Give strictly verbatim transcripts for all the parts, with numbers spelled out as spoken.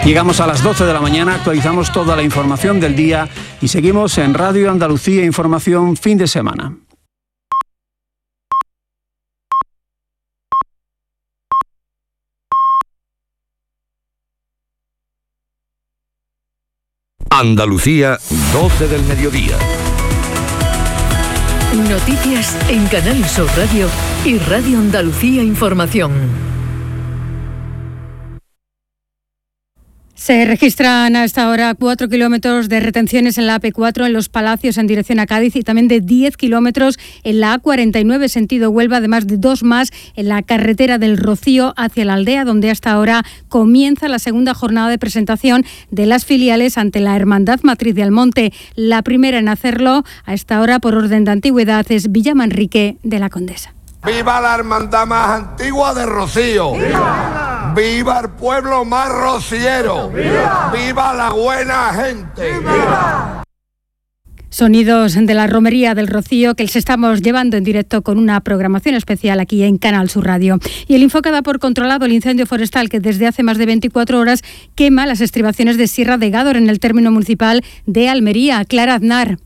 Llegamos a las doce de la mañana, actualizamos toda la información del día y seguimos en Radio Andalucía Información fin de semana. Andalucía, doce del mediodía. Noticias en Canal Sur Radio y Radio Andalucía Información. Se registran hasta ahora cuatro kilómetros de retenciones en la A P cuatro en Los Palacios en dirección a Cádiz y también de diez kilómetros en la A cuarenta y nueve sentido Huelva, además de dos más en la carretera del Rocío hacia la Aldea, donde hasta ahora comienza la segunda jornada de presentación de las filiales ante la Hermandad Matriz de Almonte. La primera en hacerlo a esta hora por orden de antigüedad es Villamanrique de la Condesa. ¡Viva la hermandad más antigua de Rocío! ¡Viva! ¡Viva el pueblo más rociero! ¡Viva! ¡Viva la buena gente! ¡Viva! Sonidos de la romería del Rocío que les estamos llevando en directo con una programación especial aquí en Canal Sur Radio. Y el Infoca da por controlado el incendio forestal que desde hace más de veinticuatro horas quema las estribaciones de Sierra de Gádor en el término municipal de Almería. Clara Aznar.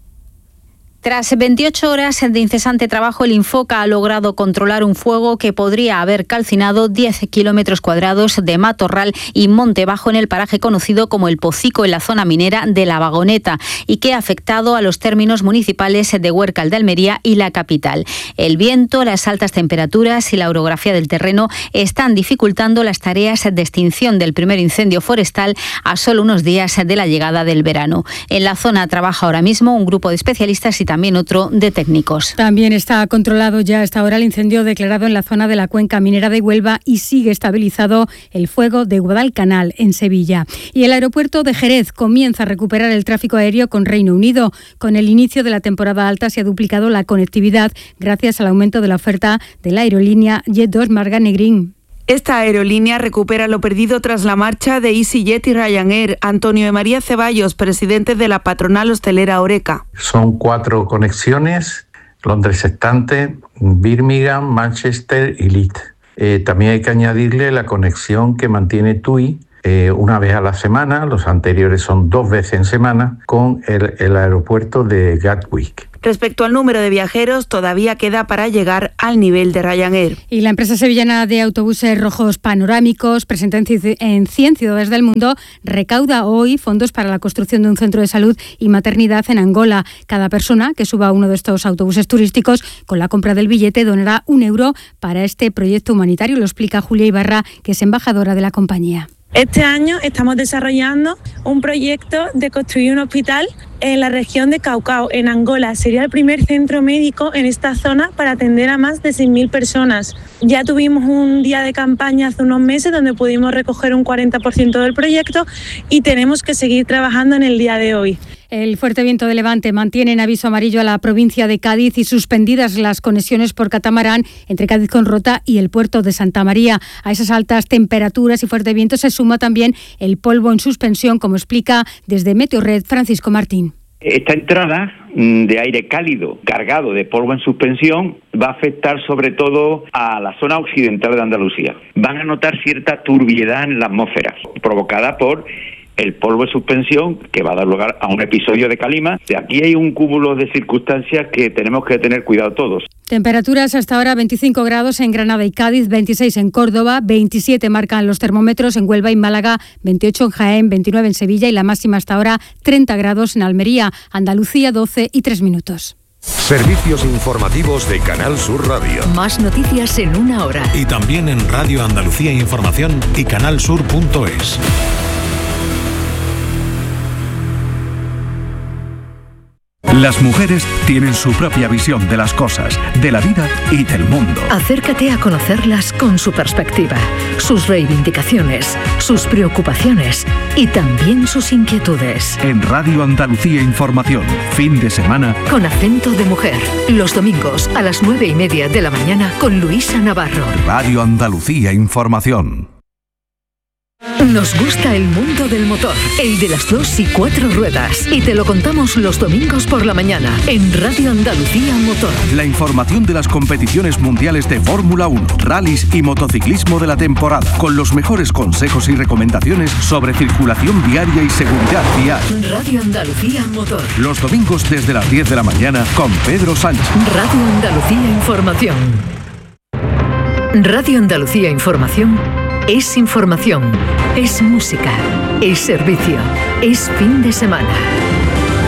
Tras veintiocho horas de incesante trabajo, el Infoca ha logrado controlar un fuego que podría haber calcinado diez kilómetros cuadrados de matorral y monte bajo en el paraje conocido como El Pocico, en la zona minera de La Vagoneta, y que ha afectado a los términos municipales de Huércal de Almería y la capital. El viento, las altas temperaturas y la orografía del terreno están dificultando las tareas de extinción del primer incendio forestal a solo unos días de la llegada del verano. En la zona trabaja ahora mismo un grupo de especialistas y también otro de técnicos. También está controlado ya hasta ahora el incendio declarado en la zona de la cuenca minera de Huelva y sigue estabilizado el fuego de Guadalcanal en Sevilla. Y el aeropuerto de Jerez comienza a recuperar el tráfico aéreo con Reino Unido. Con el inicio de la temporada alta se ha duplicado la conectividad gracias al aumento de la oferta de la aerolínea Jet dos Marga-Negrín. Esta aerolínea recupera lo perdido tras la marcha de EasyJet y Ryanair. Antonio de María Ceballos, presidente de la patronal hostelera Oreca. Son cuatro conexiones: Londres Estante, Birmingham, Manchester y Leeds. Eh, también hay que añadirle la conexión que mantiene TUI eh, una vez a la semana, los anteriores son dos veces en semana, con el, el aeropuerto de Gatwick. Respecto al número de viajeros, todavía queda para llegar al nivel de Ryanair. Y la empresa sevillana de autobuses rojos panorámicos, presente en cien ciudades del mundo, recauda hoy fondos para la construcción de un centro de salud y maternidad en Angola. Cada persona que suba a uno de estos autobuses turísticos con la compra del billete donará un euro para este proyecto humanitario. Lo explica Julia Ibarra, que es embajadora de la compañía. Este año estamos desarrollando un proyecto de construir un hospital en la región de Caucao, en Angola. Sería el primer centro médico en esta zona para atender a más de seis mil personas. Ya tuvimos un día de campaña hace unos meses donde pudimos recoger un cuarenta por ciento del proyecto y tenemos que seguir trabajando en el día de hoy. El fuerte viento de levante mantiene en aviso amarillo a la provincia de Cádiz y suspendidas las conexiones por catamarán entre Cádiz con Rota y el puerto de Santa María. A esas altas temperaturas y fuerte viento se suma también el polvo en suspensión, como explica desde Meteorred Francisco Martín. Esta entrada de aire cálido cargado de polvo en suspensión va a afectar sobre todo a la zona occidental de Andalucía. Van a notar cierta turbiedad en la atmósfera provocada por el polvo de suspensión que va a dar lugar a un episodio de calima. De aquí hay un cúmulo de circunstancias que tenemos que tener cuidado todos. Temperaturas hasta ahora veinticinco grados en Granada y Cádiz, veintiséis en Córdoba, veintisiete marcan los termómetros en Huelva y Málaga, veintiocho en Jaén, veintinueve en Sevilla y la máxima hasta ahora treinta grados en Almería. Andalucía doce y tres minutos. Servicios informativos de Canal Sur Radio. Más noticias en una hora. Y también en Radio Andalucía Información y canalsur punto es. Las mujeres tienen su propia visión de las cosas, de la vida y del mundo. Acércate a conocerlas con su perspectiva, sus reivindicaciones, sus preocupaciones y también sus inquietudes. En Radio Andalucía Información, fin de semana, con acento de mujer, los domingos a las nueve y media de la mañana con Luisa Navarro. Radio Andalucía Información. Nos gusta el mundo del motor, el de las dos y cuatro ruedas. Y te lo contamos los domingos por la mañana en Radio Andalucía Motor. La información de las competiciones mundiales de Fórmula uno, rallies y motociclismo de la temporada, con los mejores consejos y recomendaciones sobre circulación viaria y seguridad vial. Radio Andalucía Motor. Los domingos desde las diez de la mañana con Pedro Sánchez. Radio Andalucía Información. Radio Andalucía Información es información, es música, es servicio, es fin de semana.